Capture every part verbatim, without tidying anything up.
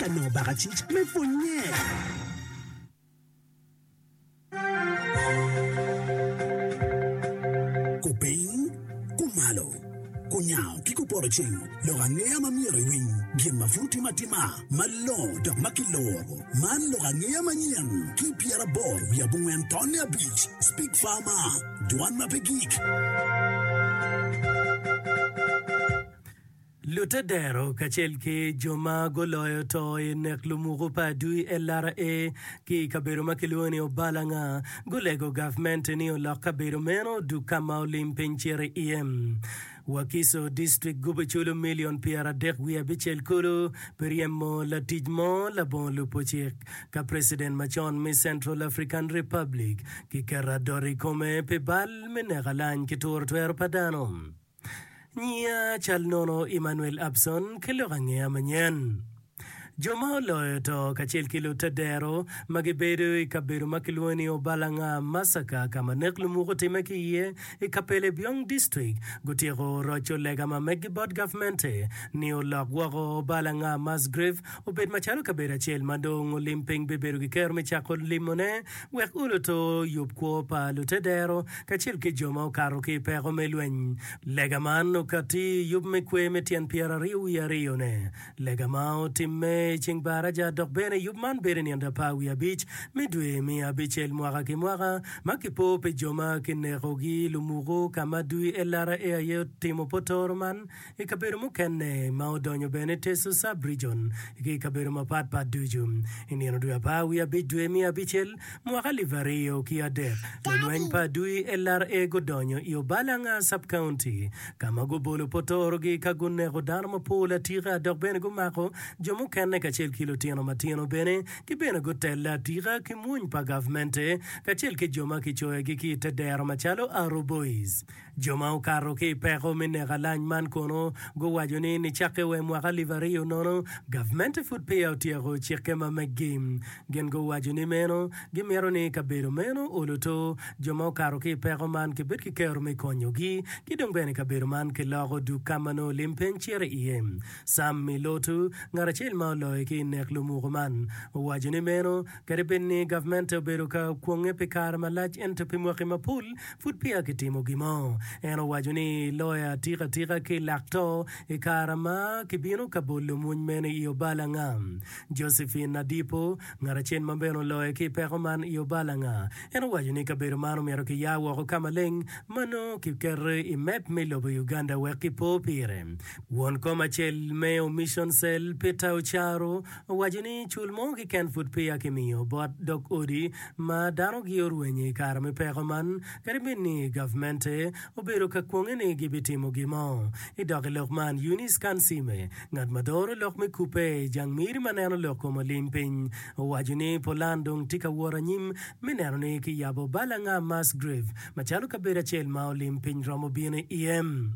ka no bakachich me fonye Kuping kumalo kunyao kikuporoching lo gangea mamire wing gien mafuti matima malo dok makiloro man lo gangea manyan kipiara bor via bungu Antonia Beach Speak Farmer Duan Mapegik Lutadero kachel ke joma goloyo to nek lumugo padui elara e ki kabero makiluoni o balanga golego government ni o la kabero meno du kama olimpenchere em Wakiso district gubachulo million piara dek wia bichel kulu periemo la tijmo la bon lupochik ka president machon mi Central African Republic ki karadori kome pe bal menegalan ki tur twer padano Nia chalnono Emmanuel Abson kelorangea manyan. Joma loyo to kachel kilo tadero magibedo ikabedo makiluani o balanga masaka kama neklu mugo temekiye ikapele biong district gutiro rocho legama megibot governmente ni o lagwago balanga masgrave obed machalo kabera chel madong limping beberu kiker mechako limone wek uloto yupko pa lutadero kachel ki joma karo ki pero melwen legaman ukati yup mekwe metian piara riu ya riu ne legamao timme ching baraja dok bene yubman bere ni anda pa wia beach midwe mi abichel mwaka ki mwaka makipo pe joma kinerogi lumuro kama dui elara e ayo timo potorman ikaberu mukene maodonyo bene tesu sabrijon ikaberu mapat pa dujum iniano dua pa wia beach dwe mi abichel mwaka livario ki adek lwenwen pa dui elara e godonyo iyo balanga sub county kama gobolo potorogi kagunne godarma pola tira dok bene gumako jomo kene kachel kilo tiano matino bene ki bene gotella tira ki muny pa governmente kachel ki joma ki choe ki ki tedero machalo arobois joma ukaro ki peko mine galany man kono go wajoni ni chake we mwaka livario nono governmente food payout yako chike ma megim gen go wajoni meno gimero ni kabero meno uluto joma ukaro ki peko man ki bit ki kero me konyo gi ki dong bene kabero man ki lago du kamano limpen chere iem sam milotu ngarachel ma loy ki nek lumuman wajini meno karibeni government obero ka kuonge pikar malach ento pimwaki mapul food pia kitimo gimo eno wajini loya tira tira ki lakto ikarama kibino kabulu munymene iyo balanga Josephine Nadipo ngarachen mambeno loya ki pekoman iyo balanga eno wajini kabero mano mero ki yawo ko kamaleng mano ki kere imep milobo Uganda weki po pire won koma chel meo mission cell peta ucharo wajini chulmo ki ken food pia kimio bot dok odi ma dano giorwenye karame pekoman karibini governmente obero ka kuongene gibitimo gimo idog lokman Eunice Kansime ngad madoro lokme kupe jangmir maneno lokomo limping wajini polandong tika waranyim meneno ni ki yabo balanga masgrave machalo kabera chel ma limping romo bine em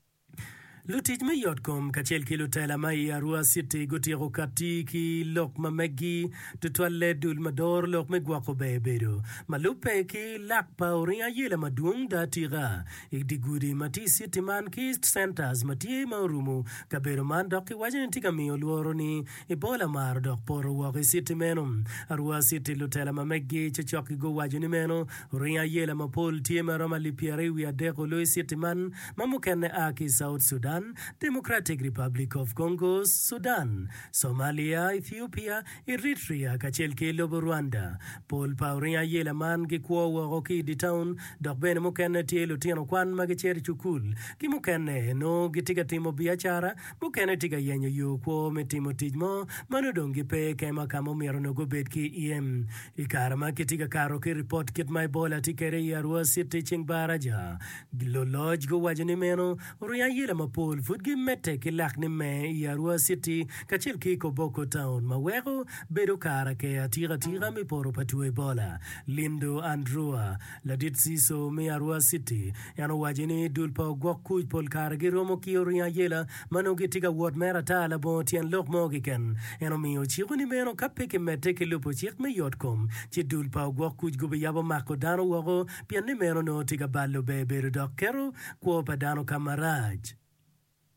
Lutij me yotkom kachel kilo tela mai arua city gutiro katiki lok mamegi tutwale dul mador lok me gwako bebedo malupe ki lak pauria yele maduong datira igdigudi mati city man kist centers mati maurumu kabero man doki wajini tika miyo luoro ni ibola mar dok poro waki city menum arua city lutela mamegi chachoki go wajini meno ria yele mapol tie maroma lipiari wia deko lui city man mamukene aki South Sudan Democratic Republic of Congo, Sudan, Somalia, Ethiopia, Eritrea, kachelke lobo Rwanda. Paul Pauria yela man gikwo waroki di town, dok bene mukene tielo tiano kwan magicheri chukul. Ki mukene no gitiga timo biachara, mukene tiga yenyo yu kwo metimo tijmo, manudongi pe kema kamo mirono gobet ki iem. Ikarama kitiga karo ki report kit my bola tikere ya Arua City ching baraja. Loloj go wajini meno, uria yela mapo Paul Futgi mete ki lakni me i Arua City kachil ki Koboko Town mawego bedo kara ke atira tira mi poro patue bola Lindo Andrua ladit siso mi Arua City yano wajini dulpa gwaku pol kara giromo ki oria yela mano gitiga wad mera tala bo tian lok mogiken yano mi ochigo ni meno kape ki mete ki lupo chik me yotkom chi dulpa gwaku gube yabo mako dano wago pian ni meno no tiga ballo be bedo dokero kwa padano kamaraj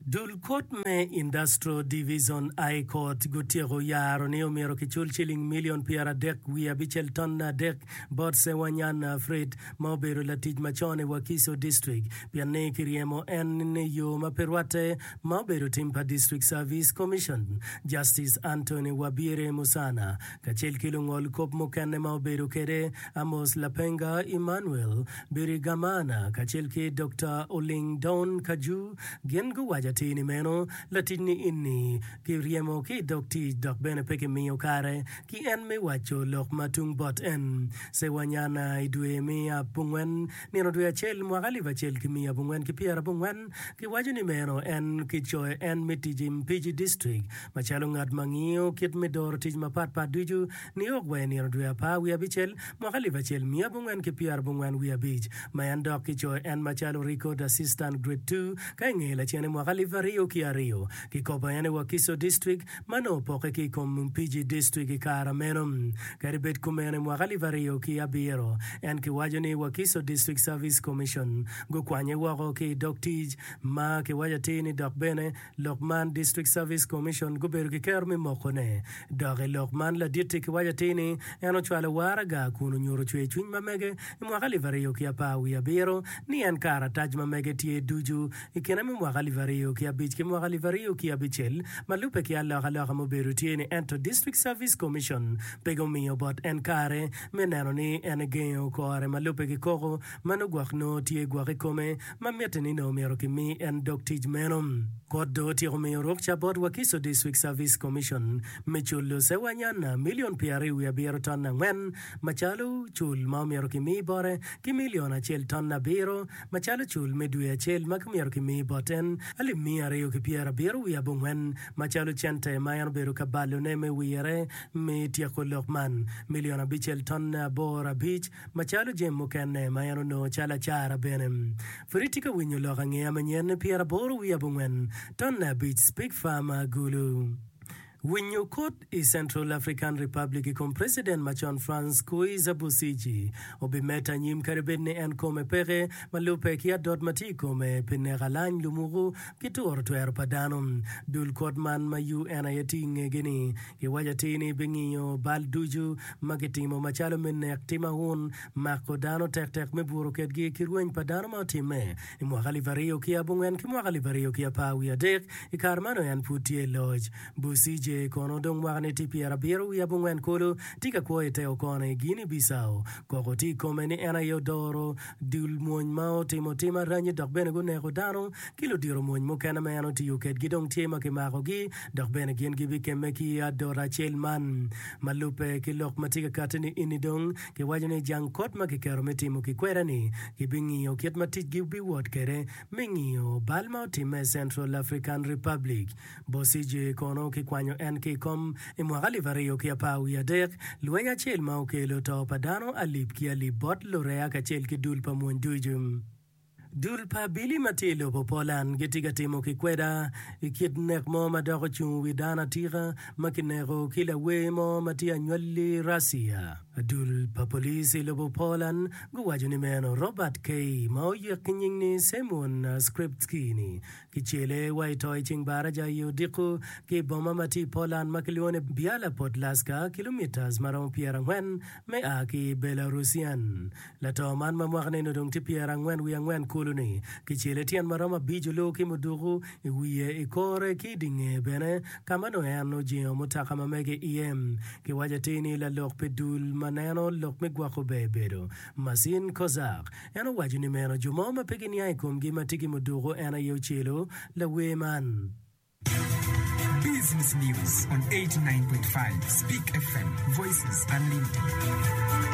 Dul Court me Industrial Division I Court gutiego yaro ne omero kichul shilling million piara dek wia bichel tonna dek bot se wanyana Fred maubero latij machone Wakiso District piane kiriemo en ne yo maperwate maubero Timpa District Service Commission Justice Anthony Wabire Musana kachel kilungol kop mokane maubero kere Amos Lapenga Emmanuel Birigamana kachel ke Doctor Oling Don Kaju Gengu Waja tini meno latini inni ki riemo ki dokti dok bene peke miyo kare ki en me wacho lok matung bot en se wanyana idue miya bungwen nino due chel mwakali vachel ki miya bungwen ki piara bungwen ki wajo ni meno en ki choe en miti jim P G District machalo ngad mangiyo kit midor tij mapat pat duju ni ogwe nino due pa wia bichel mwakali vachel miya bungwen ki piara bungwen wia bij mayan dok ki choe en machalo record assistant grade two kay ngela chene mwakali Vario ki ario ki kobayane Wakiso District mano poke ki kom P G District ki kara menom karibet kumene mwakali Vario ki abiero en ki wajani Wakiso District Service Commission go kwanye wako ki doktij ma ki wajatini dok bene Lokman District Service Commission go beru ki kermi mokone doge Lokman la dirti ki wajatini eno chwale waraga kunu nyoro chwe chwin mamege mwakali Vario ki apawi abiero ni en kara taj mamege tie duju ikenami mwakali Vario ki abich ki mwakali Vario ki abichel malupe ki alla kala mo berutieni ento District Service Commission pego miyo bot en kare meneno ni en genyo kore malupe ki koko manu gwak no tie gwak kome mamete ni no mero ki mi en doktij menom kodo ti miyo rokcha bot Wakiso District Service Commission mechulu se wanyana million piari wia biro tonna ngwen machalo chul ma mero ki mi bore ki million achel tonna biro machalo chul medue achel mak mero ki mi boten ali mi areo ki piara biro wia bungwen machalo chente mayan biro kabalo ne me wiere me tiako Lokman million abichel tonna bora beach machalo jem mukene mayan no chala chara benem furitika winyo lokange amanyen piara boro wia bungwen tonna beach speak farmer gulu Winyo Court i Central African Republic ikom President Machon France Kuiza Busiji obimeta nyim karibene en kome pere malupe kia dot mati kome penegalany lumuru kitor tuer padanum dul kodman ma U N ayati ngegeni ki wajatini bengiyo balduju magitimo machalo mene aktima hun makodano tek tek meburu ketgi kirwen padano mautime imwakali Vario kia bungen kimwakali Vario kia pawi adek ikarmano yan putie lodge Busiji kono dong wakane tipi arabiru ya bungwen kolo tika kwe teo kone Gini Bisao koko ti komeni ena yodoro dul mwony mao timo tima ranyi dok bene gu neko dano kilo diro mwony mokena meano ti yuket gidong tima ki mako gi dok bene gien gibi keme ki adora chel man malupe ki lok matika katini inidong ki wajane jang kot ma ki kero metimo ki kwerani ki bingiyo kiet matit gibi wot kere mingiyo balmao time Central African Republic Busiji kono ki kwanyo en ki kom imwakali Vario ki apawi adek luenya chel ma okelo to padano alip ki alip bot lorea ka chel ki dul pa mwony dujum dul pa bili matilo po Poland gitiga timo ki kweda ikit nek mo madako chung widana tira makinero kila we mo matia nywali Russia dul pa polisi lobo Poland guwajo ni meno Robert K. Mao yakinying ni Simon Skripskini kichele waito iching baraja yu diku ki boma mati Poland makilione biala Podlaska kilometers marong pierangwen me a ki Belarusian lato man mamwakne nodong ti pierangwen wiyangwen kuluni kichele tian maroma bijulo ki mudugu iwiye ikore ki dinge bene kamano eno jio mutaka mamege iem ki wajatini la lok pedul maneno lok megwako bebedo masin kozak eno wajini meno jumoma pegini aikum gima tiki mudugu ena yochilo la weman Business News on eighty-nine point five Speak F M Voices Unlimited.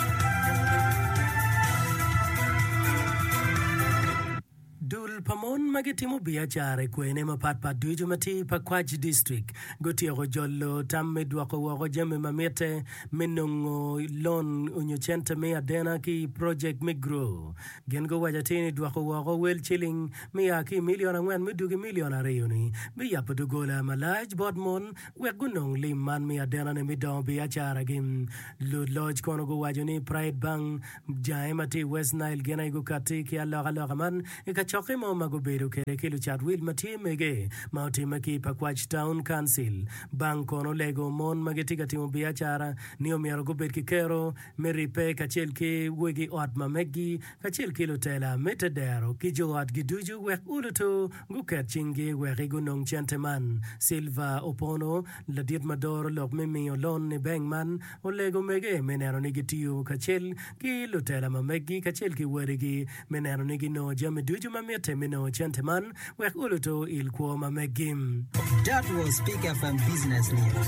Dul pamon magitimo biashara kwene mapat pat duju mati pa Kwaj district gotiego jollo tamme dwako wago jame mamete menongo lon unyo chente mea dena ki project migro gengo wajatini dwako wago wel chilling mea ki miliona ngwen midugi miliona reyoni biya padugola malaj bodmon wegunong limman mea dena ne midon biashara gim lud lodge kono go wajoni pride bang jae mati West Nile gena igu kati ki alaga laga man ika choke mo mago beru kere kilu chat wil mati mege mauti maki pa Kwaj Town Council bang kono lego mon magetiga timo biachara niyo miaro go bedki kero meripe kachel ki wegi ot mamegi kachel ki lutela metadero ki joat giduju wek uluto guket chingi weki gunong chanteman Silva Opono ladit madoro lok mimi olon ni bengman o lego mege menero nigitiyo kachel ki lutela mamegi kachel ki werigi menero nigino jame duju mamete mino chanteman wek uluto il kuo mamegim. That was Speak F M Business News.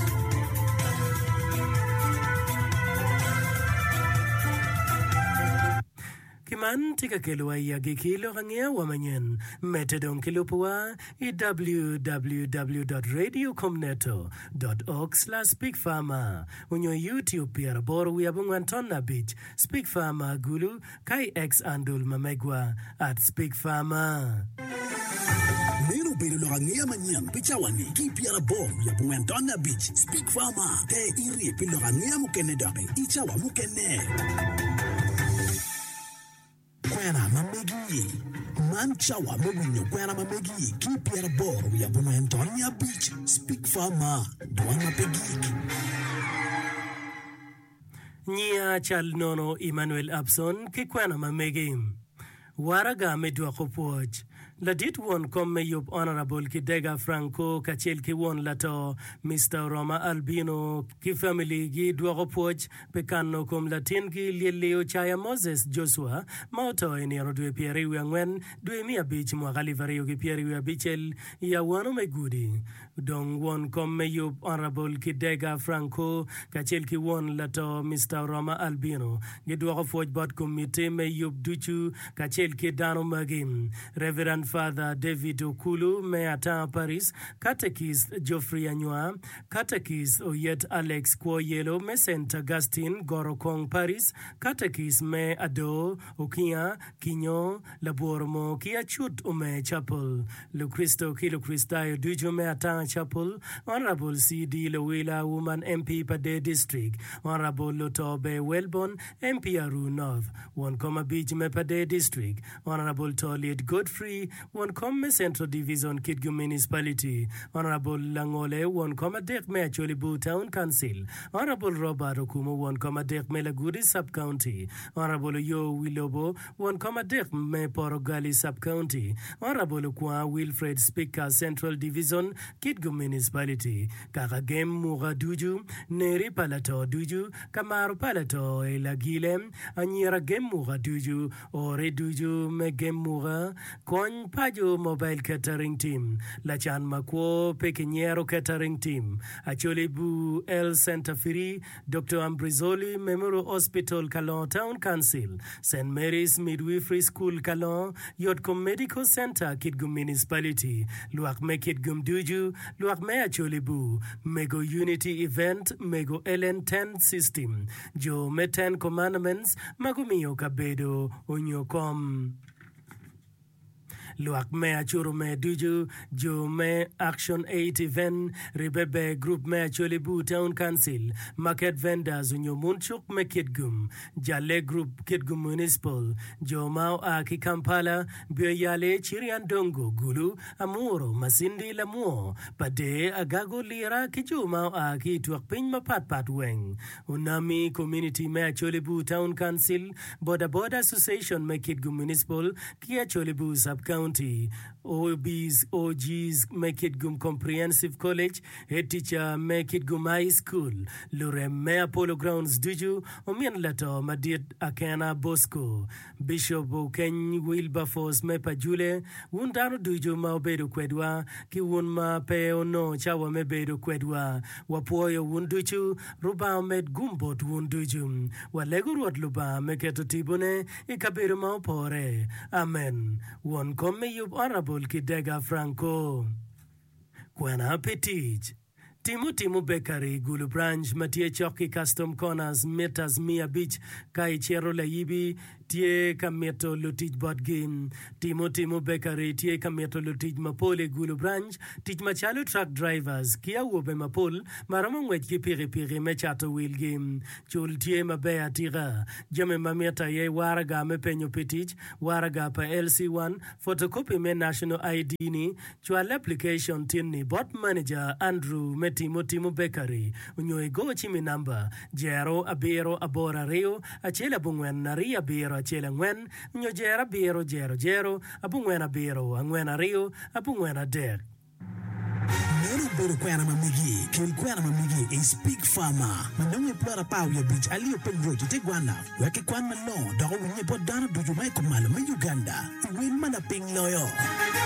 Kiman tika kelwa ya gikilo rangia wamanyen metedon kilopua i w w w dot radio comneto dot org slash speak farmer unyo YouTube pia boro wiabungwan tonna beach speak farmer gulu kai ex andul mamegwa at speak farmer. Nero pero lo gangia manyan pichawani ki piara bom ya Bungantona Beach Speak Farmer te iri pilo gangia mukene dake ichawa mukene kwena mamegi man chawa mwinyo kwena mamegi ki piara bom ya Bungantona Beach Speak Farmer duana pegi Nia chal nono Emmanuel Abson ki kwena mamegi waraga medwa kopoj Ladit won komme yup Honorable Kidega Franco kachel ki won lato Mister Roma Albino ki family gi dwago poch pekano kom latin ki lieleo chaya Moses Joshua mauto enero dwe pieri wangwen dwe mia bich mwagali vario ki pieri wabichel ya wano megudi dong won komme yup Honorable Kidega Franco kachel ki won lato Mister Roma Albino gi dwago poch bot komite me yup duchu kachel ki dano magim Reverend Father David Okulu, Meata Paris, Catechist Geoffrey Anywa, Catechist Oyet Alex Kwoyelo, Me Saint Augustine, Gorokong Paris, Catechist Me Ado, Okia, Kinyo, Labormo, Kia Chut Ume Chapel, Lu Christo Kilo Christayo Dujo Meata Chapel, Honorable C D Lowela Woman M P Pade District, Honorable Lotobe Welbon, M P Aru North, One Comma Beach Mepade District, Honorable Tolit Godfrey, One Comma Central Division Kitgum Municipality, Honorable Langole, One Comma Dek Me Cholibu Town Council, Honorable Robert Okumo, One Comma Dek Melagudi Sub County, Honorable Yo Wilobo, One Comma Dek Me Porogali Sub County, Honorable Kwa Wilfred Speaker Central Division Kitgum Municipality, Kakagem Mura Duju, Neri Palato Duju, Kamaru Palato Elagilem, Anyira Gemura Duju, Ore Duju Megemura, Kon Pajo Mobile Catering Team, Lachan Makwo Pequeñero Catering Team, Acholibu El Santa Firi, Doctor Ambrizoli Memorial Hospital Kalon Town Council, Saint Mary's Midwifery School Kalon, Yotkom Medical Center Kitgum Municipality, Luakme Kitgum Duju, Luakme Acholibu, Mego Unity Event, Mego Ellen ten System, Jo Meten Commandments, Magumio Kabedo, Unyokom. Luak me achuru me duju, jo me Action eight event, Rebebe Group me Cholibu Town Council, Market Vendors unyo Munchuk me Kitgum, Jale Group Kitgum Municipal, Jo Mau Aki Kampala, Bioyale Chiriandongo Gulu, Amuro, Masindi Lamuo, Pade Agago Lira Kiju Mau Aki Tuakpin Mapat Pat Weng, Unami Community me Cholibu Town Council, Boda Boda Association me Kitgum Municipal, Kia Cholibu Sub County, O B's, O G's Make It Gum Comprehensive College, Head Teacher Make It Gum High School, Lure Me Apollo Grounds Duju, Omian Lato Madid Akena Bosco, Bishop Okeny Wilberforce Mepa Jule, Wundano Duju Maubedo Kwedwa, Ki Wunma Peo No Chawa Mebedo Kwedwa, Wapoyo Wunduchu, Ruba Med Gumbot Wunduju, Walego Luba Meketo Tibune, Ikabedo Maupore. Amen. One come meyub Honorable Kidega Franco. Kwena Petij. Timu Timu Bakery, Gulu Branch, Matie Choki Custom Corners, Metas Mia Beach, Kai Chero Laibi, Tie Kameto Lutij Bot Game, Timu Timu Bakery, Tie Kameto Lutij Mapole Gulu Branch, Tij Machalu Truck Drivers, Kia Wobe Mapol, Maramang Wetki Piri Piri Mechato Wheel Game, Chul Tie Mabea Tira, Jame Mameta Ye Waraga Mepenyo Petij, Waraga Pa L C one, Photocopy Me National I D Ni, Chual Application Tinni, Bot Manager Andrew Met Timu Timu Bakery, unyo go chimi number, Jero Abero Abora Reo, Achela Bungwen Nari Abero Achela Ngwen, unyo Jera Bero Jero Jero, Abungwen Abero, Angwen Reo, Abungwen Ader. Nero bero kwena mamigi, kel kwena mamigi is big farmer. Manonge plora pau ya beach alio pelro jite guana. Weke kwan malo, dago winye podana duju mai kumalo me Uganda. Iwin mana ping loyo.